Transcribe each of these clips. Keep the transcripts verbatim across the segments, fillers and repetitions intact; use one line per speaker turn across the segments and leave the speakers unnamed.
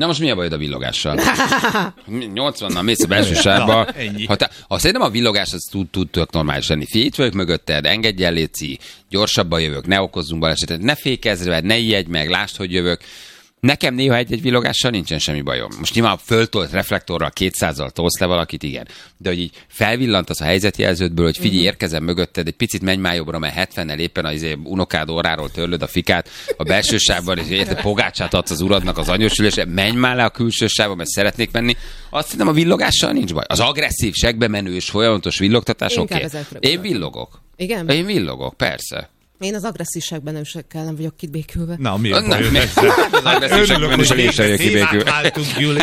Na most mi a bajod a villogással? nyolcvannal mész a belső sávba. Ha, te, ha szerintem a villogás az tud, tud tök normális lenni. Figyelj, itt vagyok mögötted, engedj el, léci, gyorsabban jövök, ne okozzunk balesetet, ne fékezz rá, ne ijedj meg, lásd, hogy jövök. Nekem néha egy-egy villogással nincsen semmi bajom. Most nyilván föltolt reflektorral kétszázzal tolsz le valakit, igen. De hogy így felvillantasz a helyzetjelződből, hogy figyelj, érkezem mögötted, egy picit menj már jobbra, mert hetvennel éppen az unokád orráról törlöd a fikát a belső sávban, és érted, pogácsát adsz az uradnak az anyósülésre, menj már le a külső sávba, mert szeretnék menni. Azt hiszem, a villogással nincs baj. Az agresszív, segbe menős, folyamatos villogtatás, oké. Okay. Én villogok.
Igen?
Én villogok, persze.
Én az agresszívságban nem nem vagyok kibékülve.
Na, mi a baj?
Az agresszívságban is én sem vagyok kibékülve.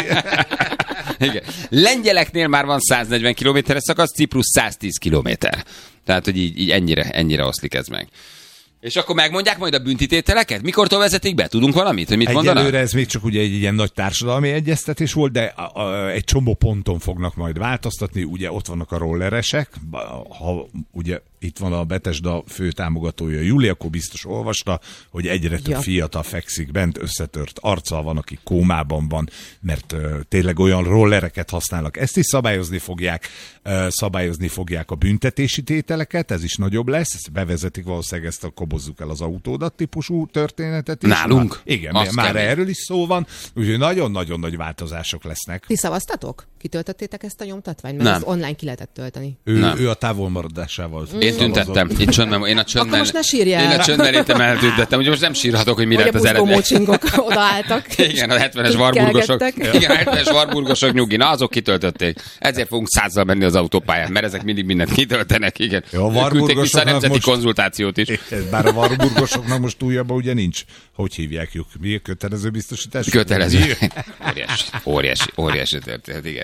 Igen. Lengyeleknél már van száznegyven kilométeres szakasz, Ciprus száztíz kilométer. Tehát, hogy így, így ennyire, ennyire oszlik ez meg. És akkor megmondják majd a büntetételeket? Mikortól vezetik be? Tudunk valamit, hogy mit mondanak?
Egyelőre ez még csak ugye egy ilyen nagy társadalmi egyeztetés volt, de a, a, egy csomó ponton fognak majd változtatni. Ugye ott vannak a rolleresek, ha ugye itt van a Betesda fő támogatója Júlia, akkor biztos olvasta, hogy egyre több ja. fiatal fekszik bent, összetört arccal van, aki kómában van, mert uh, tényleg olyan rollereket használnak. Ezt is szabályozni fogják, uh, szabályozni fogják a büntetési tételeket, ez is nagyobb lesz, ezt bevezetik valószínűleg, ezt a kobozzuk el az autódat típusú történetet is.
Nálunk?
Már, igen, Azt már kemény. Erről is szó van, úgyhogy nagyon-nagyon nagy változások lesznek.
Ti szavaztatok? Kitöltöttétek ezt a nyomtatványt? Mert ezt online ki lehetett tölteni.
Ő, ő a távolmaradásával.
Mm. Én tüntettem. Én csöndben, én a csöndben,
most ne sírjál.
Én a csöndbelétem eltüntettem, ugye most nem sírhatok, hogy mi lett az eredmény.
Hogy a buszgó odaálltak.
Igen, a hetvenes varburgosok. Igen, a hetvenes varburgosok nyugi. Na, azok kitöltötték. Ezért fogunk százzal menni az autópályán, mert ezek mindig mindent kitöltenek. Igen.
Jó, a varburgosoknak
a nemzeti
most,
konzultációt is.
Bár a varburgosoknak most újabban ugye nincs. Hogy hívják ők? Mi a kötelező biztosítás?
Kötelező. Óriási, óriási, óriási történet, igen.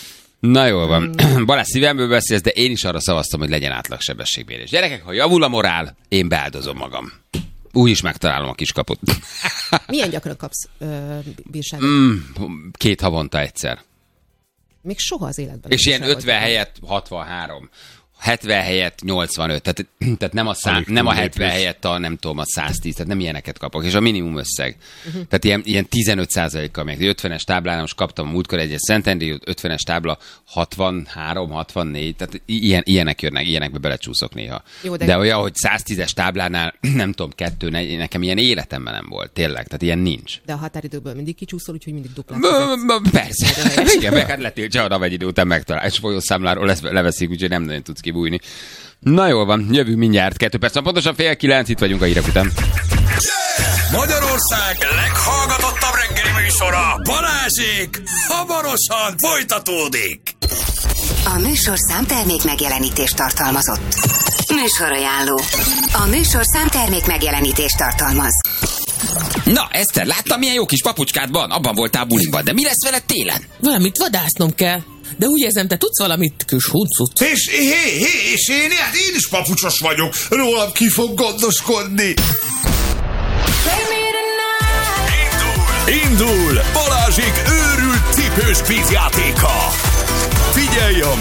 Na jól van. Mm. Balázs, szívemből beszélsz, de én is arra szavaztam, hogy legyen átlagsebességmérés. Gyerekek, ha javul a morál, én beáldozom magam. Úgy is megtalálom a kiskaput.
Milyen gyakran kapsz ö, bírságot?
Mm, két havonta egyszer.
Még soha az életben.
És ilyen ötven helyett hatvanhárom. hetven helyett nyolcvanöt, tehát, tehát nem a, szá, nem a hetven helyett a nem tudom, a száztíz, tehát nem ilyeneket kapok, és a minimum összeg. Uh-huh. Tehát ilyen, ilyen tizenöt százalékkal még. ötvenes táblán most kaptam a múltkor egy Szentendrei, ötvenes tábla hatvanhárom hatvannégy, tehát ilyen, ilyenek jönnek, ilyenekbe belecsúszok néha. Jó, de... de olyan, hogy száztízes táblánál nem tudom, kettő, nekem ilyen életemben nem volt, tényleg, tehát ilyen nincs.
De a határidőből mindig kicsúszol, úgyhogy mindig duplát.
Persze. Igen, meg hát letiltja, arra egy idő után megtalál, és folyószámláról leveszik, úgyhogy nem nagyon tudsz kibújni. Na jól van, jövünk mindjárt. Kettő perc, pontosan fél kilenc, itt vagyunk a hírek után.
Magyarország leghallgatottabb reggeli műsora, Balázsék, hamarosan folytatódik.
A műsorszám termék megjelenítést tartalmazott. Műsorajánló. A műsorszám termék megjelenítést tartalmaz.
Na, Eszter, láttam, milyen jó kis papucskád van? Abban voltál bulimban, de mi lesz veled télen?
Valamit vadásznom kell. De úgy érzem, te tudsz valamit, kis huncut.
És, hé, hé, és én, hát én is papucsos vagyok. Rólam ki fog gondoskodni. Indul! Indul! Balázsék őrült cipős kvízjátéka. Figyelj a